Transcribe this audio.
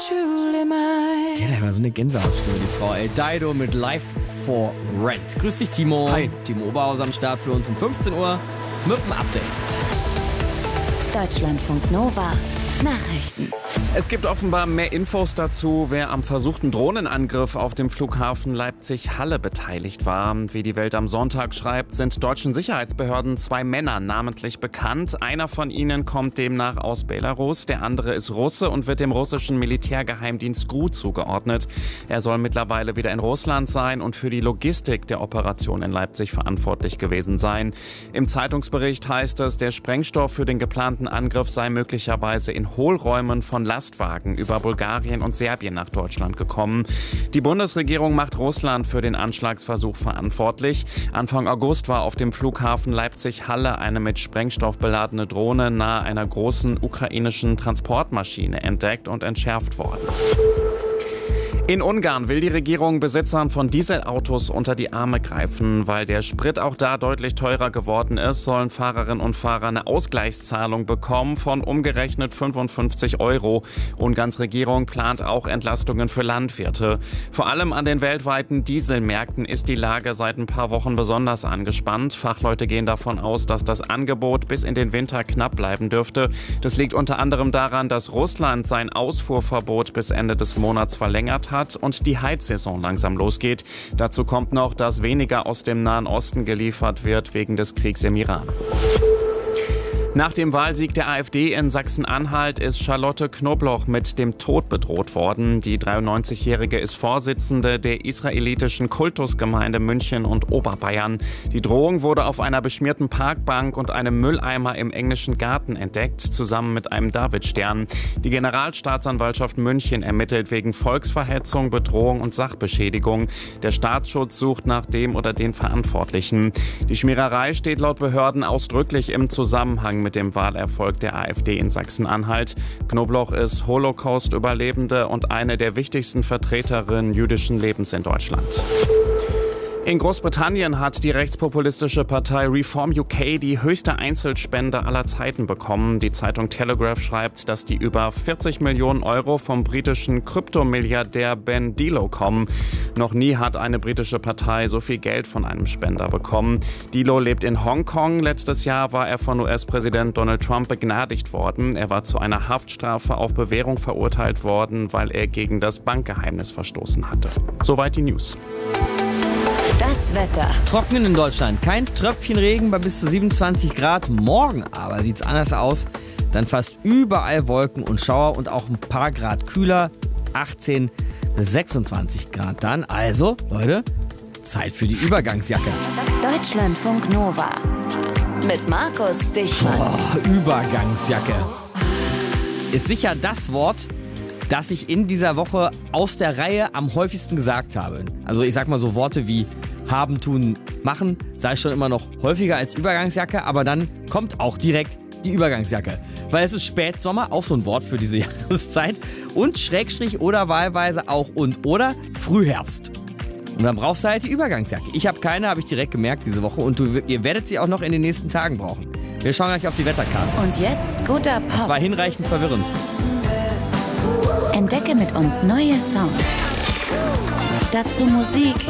truly mine. Die hat ja immer so eine Gänsehautstimme, die Frau. Dido mit Life for Rent. Grüß dich, Timo. Hi. Timo Oberhaus am Start für uns um 15 Uhr mit dem Update. Deutschlandfunk Nova. Nachrichten. Es gibt offenbar mehr Infos dazu, wer am versuchten Drohnenangriff auf dem Flughafen Leipzig-Halle beteiligt war. Wie die Welt am Sonntag schreibt, sind deutschen Sicherheitsbehörden 2 Männer namentlich bekannt. Einer von ihnen kommt demnach aus Belarus, der andere ist Russe und wird dem russischen Militärgeheimdienst GRU zugeordnet. Er soll mittlerweile wieder in Russland sein und für die Logistik der Operation in Leipzig verantwortlich gewesen sein. Im Zeitungsbericht heißt es, der Sprengstoff für den geplanten Angriff sei möglicherweise in Hohlräumen von Lastwagen über Bulgarien und Serbien nach Deutschland gekommen. Die Bundesregierung macht Russland für den Anschlagsversuch verantwortlich. Anfang August war auf dem Flughafen Leipzig-Halle eine mit Sprengstoff beladene Drohne nahe einer großen ukrainischen Transportmaschine entdeckt und entschärft worden. In Ungarn will die Regierung Besitzern von Dieselautos unter die Arme greifen. Weil der Sprit auch da deutlich teurer geworden ist, sollen Fahrerinnen und Fahrer eine Ausgleichszahlung bekommen von umgerechnet 55 €. Ungarns Regierung plant auch Entlastungen für Landwirte. Vor allem an den weltweiten Dieselmärkten ist die Lage seit ein paar Wochen besonders angespannt. Fachleute gehen davon aus, dass das Angebot bis in den Winter knapp bleiben dürfte. Das liegt unter anderem daran, dass Russland sein Ausfuhrverbot bis Ende des Monats verlängert hat und die Heizsaison langsam losgeht. Dazu kommt noch, dass weniger aus dem Nahen Osten geliefert wird wegen des Kriegs im Iran. Nach dem Wahlsieg der AfD in Sachsen-Anhalt ist Charlotte Knobloch mit dem Tod bedroht worden. Die 93-Jährige ist Vorsitzende der israelitischen Kultusgemeinde München und Oberbayern. Die Drohung wurde auf einer beschmierten Parkbank und einem Mülleimer im englischen Garten entdeckt, zusammen mit einem Davidstern. Die Generalstaatsanwaltschaft München ermittelt wegen Volksverhetzung, Bedrohung und Sachbeschädigung. Der Staatsschutz sucht nach dem oder den Verantwortlichen. Die Schmiererei steht laut Behörden ausdrücklich im Zusammenhang mit dem Wahlerfolg der AfD in Sachsen-Anhalt. Knobloch ist Holocaust-Überlebende und eine der wichtigsten Vertreterinnen jüdischen Lebens in Deutschland. In Großbritannien hat die rechtspopulistische Partei Reform UK die höchste Einzelspende aller Zeiten bekommen. Die Zeitung Telegraph schreibt, dass die über 40 Millionen € vom britischen Kryptomilliardär Ben Dilo kommen. Noch nie hat eine britische Partei so viel Geld von einem Spender bekommen. Dilo lebt in Hongkong. Letztes Jahr war er von US-Präsident Donald Trump begnadigt worden. Er war zu einer Haftstrafe auf Bewährung verurteilt worden, weil er gegen das Bankgeheimnis verstoßen hatte. Soweit die News. Das Wetter. Trocken in Deutschland. Kein Tröpfchen Regen bei bis zu 27 Grad. Morgen aber sieht es anders aus. Dann fast überall Wolken und Schauer und auch ein paar Grad kühler. 18 bis 26 Grad dann. Also, Leute, Zeit für die Übergangsjacke. Deutschlandfunk Nova. Mit Markus Dichmann. Übergangsjacke. Ist sicher das Wort, das ich in dieser Woche aus der Reihe am häufigsten gesagt habe. Also ich sag mal so Worte wie haben, tun, machen, sage ich schon immer noch häufiger als Übergangsjacke, aber dann kommt auch direkt die Übergangsjacke. Weil es ist Spätsommer, auch so ein Wort für diese Jahreszeit, und Schrägstrich oder wahlweise auch und oder Frühherbst. Und dann brauchst du halt die Übergangsjacke. Ich habe keine, habe ich direkt gemerkt diese Woche, und ihr werdet sie auch noch in den nächsten Tagen brauchen. Wir schauen gleich auf die Wetterkarte. Und jetzt guter Pop. Das war hinreichend verwirrend. Entdecke mit uns neue Songs. Dazu Musik